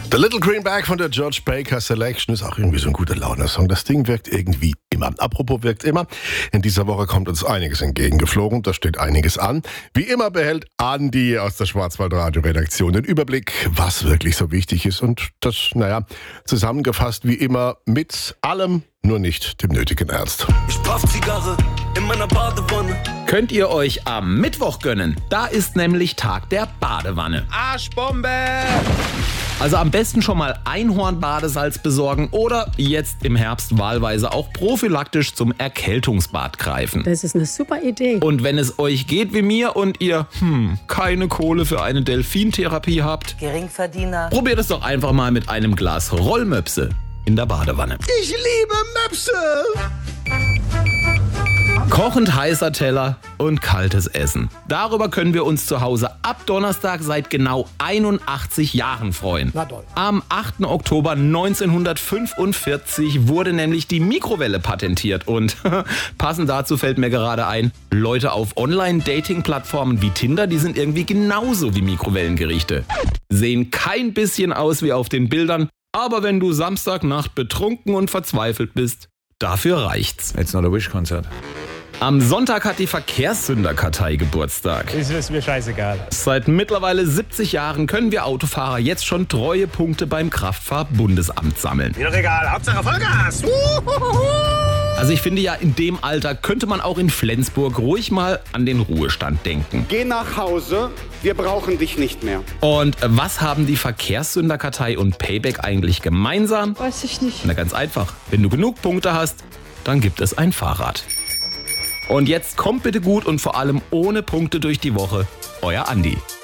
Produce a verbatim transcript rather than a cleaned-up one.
The Little Greenback von der George Baker Selection ist auch irgendwie so ein guter Laune-Song. Das Ding wirkt irgendwie immer. Apropos wirkt immer, in dieser Woche kommt uns einiges entgegengeflogen. Da steht einiges an. Wie immer behält Andi aus der Schwarzwaldradio-Redaktion den Überblick, was wirklich so wichtig ist. Und das, naja, zusammengefasst wie immer mit allem, nur nicht dem nötigen Ernst. Ich puff Zigarre in meiner Badewanne. Könnt ihr euch am Mittwoch gönnen. Da ist nämlich Tag der Badewanne. Arschbombe! Also am besten schon mal Einhornbadesalz besorgen oder jetzt im Herbst wahlweise auch prophylaktisch zum Erkältungsbad greifen. Das ist eine super Idee. Und wenn es euch geht wie mir und ihr hm, keine Kohle für eine Delfintherapie habt, Geringverdiener. probiert es doch einfach mal mit einem Glas Rollmöpse in der Badewanne. Ich liebe Möpse! Kochend heißer Teller und kaltes Essen. Darüber können wir uns zu Hause ab Donnerstag seit genau einundachtzig Jahren freuen. Na toll. Am achten Oktober neunzehnhundertfünfundvierzig wurde nämlich die Mikrowelle patentiert. Und passend dazu fällt mir gerade ein, Leute auf Online-Dating-Plattformen wie Tinder, die sind irgendwie genauso wie Mikrowellengerichte. Sehen kein bisschen aus wie auf den Bildern, aber wenn du Samstagnacht betrunken und verzweifelt bist, dafür reicht's. It's not a Wish-Konzert. Am Sonntag hat die Verkehrssünderkartei Geburtstag. Das ist mir scheißegal. Seit mittlerweile siebzig Jahren können wir Autofahrer jetzt schon Treuepunkte beim Kraftfahrbundesamt sammeln. Mir doch egal, Hauptsache Vollgas. Also ich finde ja, in dem Alter könnte man auch in Flensburg ruhig mal an den Ruhestand denken. Geh nach Hause, wir brauchen dich nicht mehr. Und was haben die Verkehrssünderkartei und Payback eigentlich gemeinsam? Weiß ich nicht. Na ganz einfach, wenn du genug Punkte hast, dann gibt es ein Fahrrad. Und jetzt kommt bitte gut und vor allem ohne Punkte durch die Woche. Euer Andi.